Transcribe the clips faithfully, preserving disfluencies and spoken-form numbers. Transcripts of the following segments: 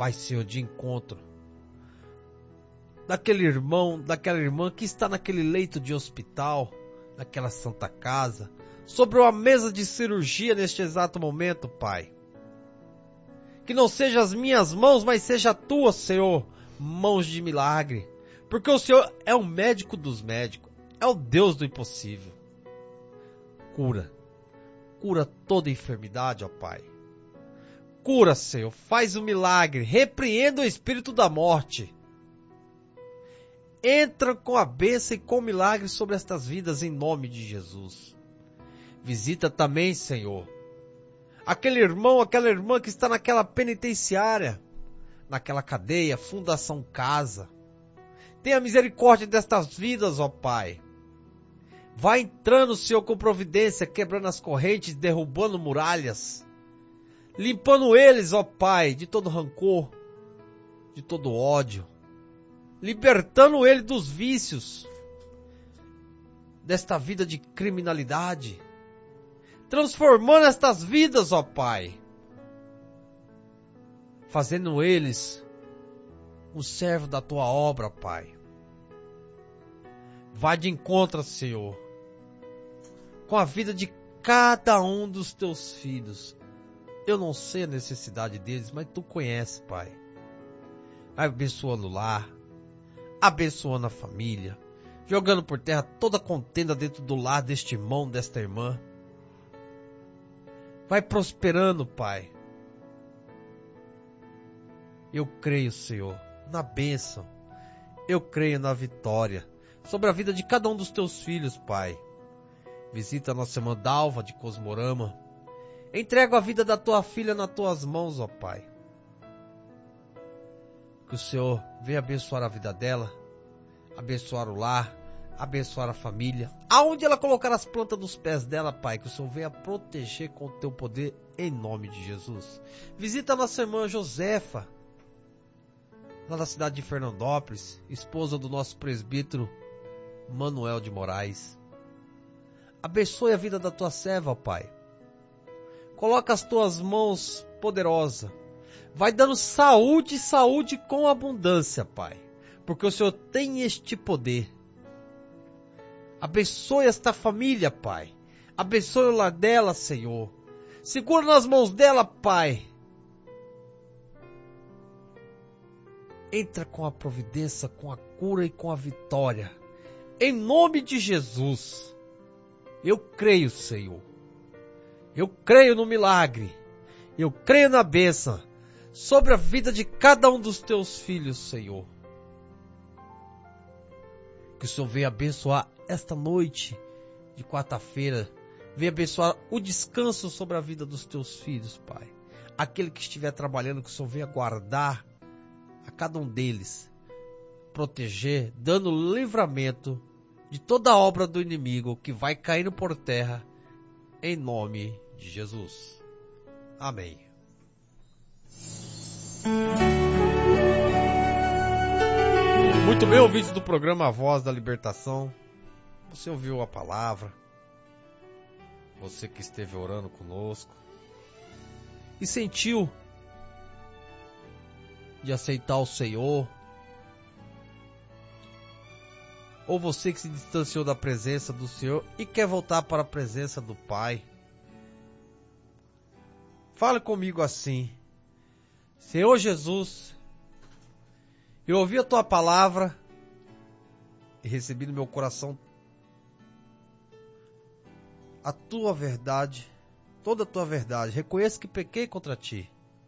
Vai, Senhor, de encontro daquele irmão, daquela irmã que está naquele leito de hospital, naquela santa casa, sobre uma mesa de cirurgia neste exato momento, Pai. Que não seja as minhas mãos, mas seja a tua, Senhor, mãos de milagre. Porque o Senhor é o médico dos médicos, é o Deus do impossível. Cura, cura toda enfermidade, ó Pai. Cura, Senhor, faz um milagre, repreenda o espírito da morte. Entra com a bênção e com o milagre sobre estas vidas em nome de Jesus. Visita também, Senhor, aquele irmão, aquela irmã que está naquela penitenciária, naquela cadeia, Fundação Casa. Tenha misericórdia destas vidas, ó Pai. Vai entrando, Senhor, com providência, quebrando as correntes, derrubando muralhas, limpando eles, ó Pai, de todo rancor, de todo ódio, libertando ele dos vícios, desta vida de criminalidade, transformando estas vidas, ó Pai, fazendo eles um servo da tua obra, Pai. Vai de encontro, Senhor, com a vida de cada um dos teus filhos. Eu não sei a necessidade deles, mas tu conheces, Pai. Vai abençoando o lar, abençoando a família, jogando por terra toda contenda dentro do lar deste irmão, desta irmã. Vai prosperando, Pai. Eu creio, Senhor, na bênção. Eu creio na vitória sobre a vida de cada um dos teus filhos, Pai. Visita a nossa irmã Dalva de Cosmorama. Entrego a vida da tua filha nas tuas mãos, ó Pai. Que o Senhor venha abençoar a vida dela, abençoar o lar, abençoar a família. Aonde ela colocar as plantas dos pés dela, Pai, que o Senhor venha proteger com o teu poder em nome de Jesus. Visita a nossa irmã Josefa, lá da cidade de Fernandópolis, esposa do nosso presbítero Manuel de Moraes. Abençoe a vida da tua serva, ó Pai. Coloca as tuas mãos poderosas. Vai dando saúde, saúde com abundância, Pai. Porque o Senhor tem este poder. Abençoe esta família, Pai. Abençoe o lar dela, Senhor. Segura nas mãos dela, Pai. Entra com a providência, com a cura e com a vitória. Em nome de Jesus. Eu creio, Senhor. Eu creio no milagre. Eu creio na bênção sobre a vida de cada um dos teus filhos, Senhor. Que o Senhor venha abençoar esta noite de quarta-feira. Venha abençoar o descanso sobre a vida dos teus filhos, Pai. Aquele que estiver trabalhando, que o Senhor venha guardar a cada um deles. Proteger, dando livramento de toda a obra do inimigo que vai caindo por terra. Em nome de Jesus. Amém. Muito bem, ouvintes do programa A Voz da Libertação. Você ouviu a palavra. Você que esteve orando conosco e sentiu de aceitar o Senhor. Ou você que se distanciou da presença do Senhor e quer voltar para a presença do Pai. Fale comigo assim: Senhor Jesus, eu ouvi a tua palavra e recebi no meu coração a tua verdade, toda a tua verdade. Reconheço que pequei contra ti,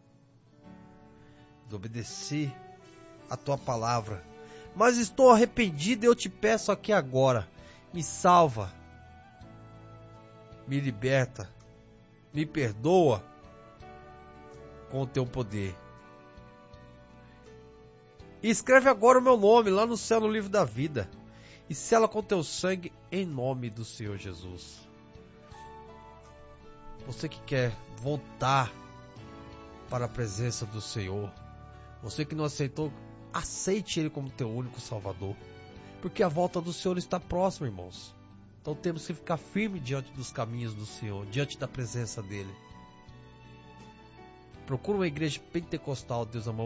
desobedeci a tua palavra, mas estou arrependido e eu te peço aqui agora, me salva, me liberta, me perdoa com o teu poder. E escreve agora o meu nome lá no céu, no livro da vida, e sela com teu sangue em nome do Senhor Jesus. Você que quer voltar para a presença do Senhor, você que não aceitou, aceite Ele como teu único Salvador, porque a volta do Senhor está próxima, irmãos. Então temos que ficar firmes diante dos caminhos do Senhor, diante da presença dEle. Procura uma igreja pentecostal, Deus amado,